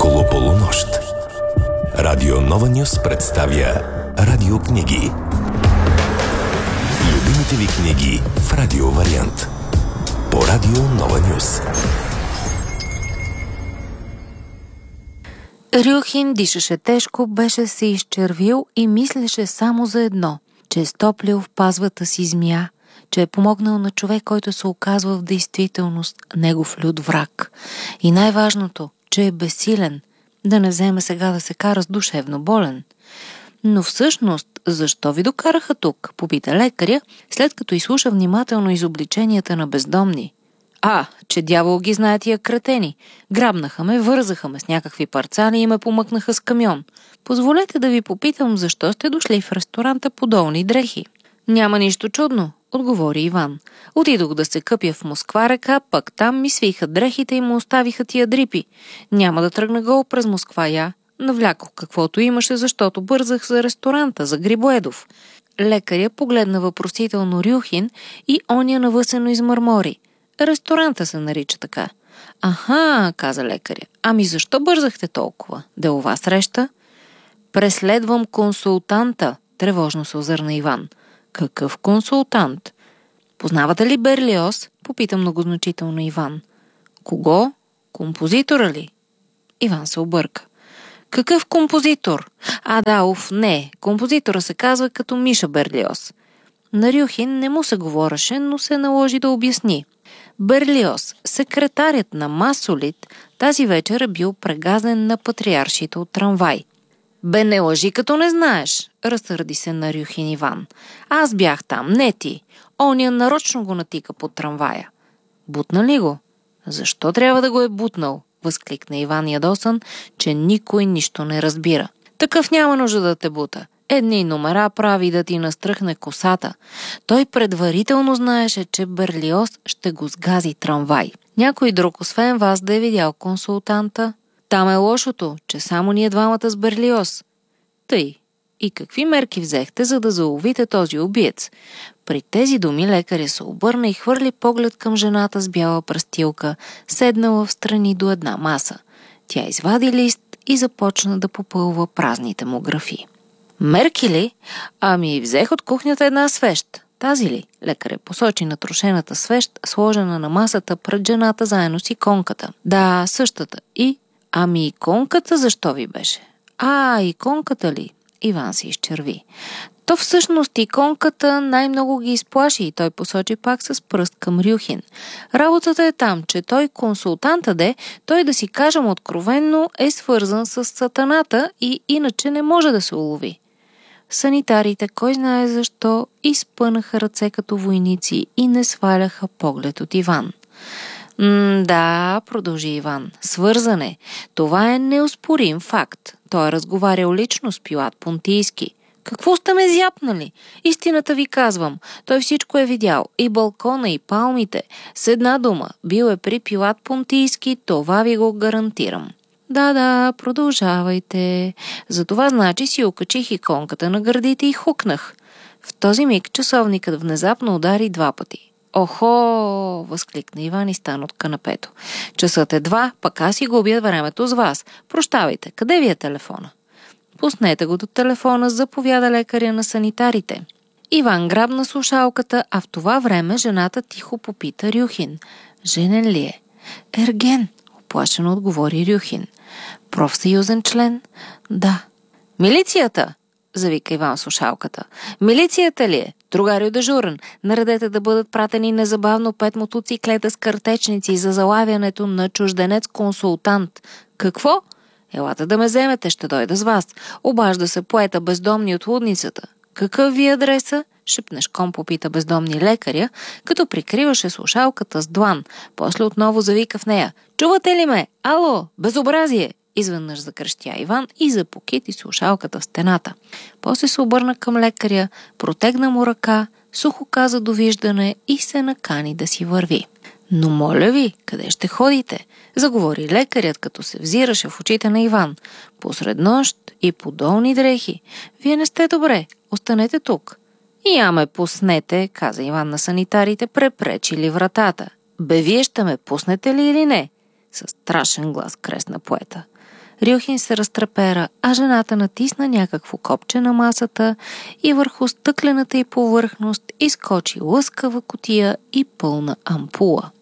около полунощ. Радио Нова Нюс представя радиокниги. Любимите ви книги в радиовариант. По Радио Нова Нюс. Рюхин дишаше тежко, беше се изчервил и мислеше само за едно, че е стоплил в пазвата си змия, че е помогнал на човек, който се оказва в действителност негов лют враг. И най-важното, че е безсилен, да не вземе сега да се кара с душевно болен. Но всъщност, защо ви докараха тук? Попита лекаря, след като изслуша внимателно изобличенията на бездомни. Че дявол ги знае тия кретени. Грабнаха ме, вързаха ме с някакви парцали и ме помъкнаха с камион. Позволете да ви попитам, защо сте дошли в ресторанта по долни дрехи. Няма нищо чудно, отговори Иван. Отидох да се къпя в Москва река, пък там ми свиха дрехите и му оставиха тия дрипи. Няма да тръгна гол през Москва я. Навлякох каквото имаше, защото бързах за ресторанта, за Грибоедов. Лекаря погледна въпросително Рюхин и оня навъсено измърмори. Ресторанта се нарича така. Каза лекаря. Защо бързахте толкова? Делова среща? Преследвам консултанта, тревожно се озърна Иван. Какъв консултант? Познавате ли Берлиоз? Попита многозначително Иван. Кого? Композитора ли? Иван се обърка. Какъв композитор? Не. Композитора се казва като Миша Берлиоз. На Рюхин не му се говореше, но се наложи да обясни. Берлиоз, секретарят на Масолит, тази вечер е бил прегазен на патриаршите от трамвай. Бе, не лъжи, като не знаеш, разсърди се на Рюхин Иван. Аз бях там, не ти. Оня нарочно го натика под трамвая. Бутна ли го? Защо трябва да го е бутнал? Възкликна Иван ядосан, че никой нищо не разбира. Такъв няма нужда да те бута. Едни номера прави да ти настръхне косата. Той предварително знаеше, че Берлиоз ще го сгази трамвай. Някой друг, освен вас, да е видял консултанта. Там е лошото, че само ние двамата с Берлиоз. Тъй. И какви мерки взехте, за да заловите този убиец? При тези думи лекаря се обърна и хвърли поглед към жената с бяла пръстилка, седнала в страни до една маса. Тя извади лист и започна да попълва празните му графи. Мерки ли? Взех от кухнята една свещ. Тази ли? Лекаря посочи на трошената свещ, сложена на масата пред жената заедно с иконката. Да, същата. И? Иконката защо ви беше? Иконката ли? Иван се изчерви. То всъщност иконката най-много ги изплаши и той посочи пак с пръст към Рюхин. Работата е там, че той консултанта той да си кажем откровенно е свързан с сатаната и иначе не може да се улови. Санитарите, кой знае защо, изпънаха ръце като войници и не сваляха поглед от Иван. Да, продължи Иван, свързане. Това е неоспорим факт. Той е разговарял лично с Пилат Понтийски. Какво сте ме зяпнали? Истината ви казвам. Той всичко е видял. И балкона, и палмите. С една дума, бил е при Пилат Понтийски, това ви го гарантирам. Да, продължавайте. Затова значи си окачих иконката на гърдите и хукнах. В този миг часовникът внезапно удари 2 пъти. Охо! Възкликна Иван и стана от канапето. Часът е 2, пък аз си губя времето с вас. Прощавайте, къде ви е телефона? Пуснете го до телефона, заповяда лекаря на санитарите. Иван грабна слушалката, а в това време жената тихо попита Рюхин. Женен ли е? Ерген, оплашено отговори Рюхин. Профсъюзен член? Да. Милицията! Завика Иван слушалката. Милицията ли е? Другарио дежурен, наредете да бъдат пратени незабавно 5 мотоциклета с картечници за залавянето на чужденец-консултант. Какво? Елате да ме вземете, ще дойда с вас. Обажда се поета бездомни от лудницата. Какъв ви адреса? Шепнешком попита бездомни лекаря, като прикриваше слушалката с длан. После отново завика в нея. Чувате ли ме? Ало, безобразие! Изведнъж закръщя Иван и запокити слушалката в стената. После се обърна към лекаря, протегна му ръка, сухо каза довиждане и се накани да си върви. Но моля ви, къде ще ходите? Заговори лекарят, като се взираше в очите на Иван. Посред нощ и по долни дрехи. Вие не сте добре, останете тук. Я ме пуснете, каза Иван на санитарите, препречили вратата. Бе, вие ще ме пуснете ли или не? Със страшен глас кресна поета. Рюхин се разтрепера, а жената натисна някакво копче на масата и върху стъклената й повърхност изкочи лъскава кутия и пълна ампула.